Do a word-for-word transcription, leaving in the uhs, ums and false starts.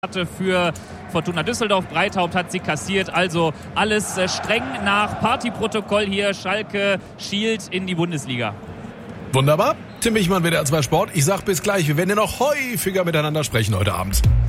hatte für Fortuna Düsseldorf. Breithaupt hat sie kassiert. Also alles äh, streng nach Partyprotokoll hier. Schalke schielt in die Bundesliga. Wunderbar. Tim Wichmann, W D R zwei Sport. Ich sag bis gleich. Wir werden ja noch häufiger miteinander sprechen heute Abend.